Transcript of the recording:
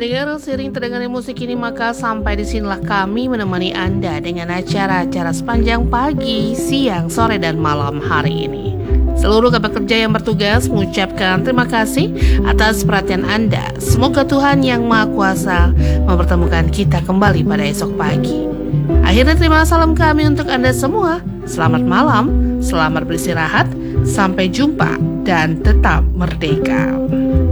pendengar, seiring terdengarnya musik ini maka sampai disinilah kami menemani Anda dengan acara-acara sepanjang pagi, siang, sore, dan malam hari ini. Seluruh pekerja yang bertugas mengucapkan terima kasih atas perhatian Anda. Semoga Tuhan Yang Maha Kuasa mempertemukan kita kembali pada esok pagi. Akhirnya terima salam kami untuk Anda semua. Selamat malam, selamat beristirahat, sampai jumpa, dan tetap merdeka.